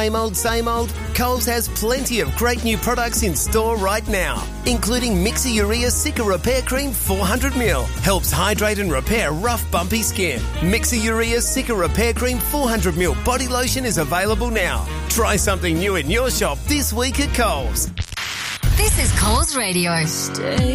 Same old? Coles has plenty of great new products in store right now, including Mixi-Urea Cica Repair Cream 400ml. Helps hydrate and repair rough, bumpy skin. Mixi-Urea Cica Repair Cream 400ml body lotion is available now. Try something new in your shop this week at Coles. This is Coles Radio.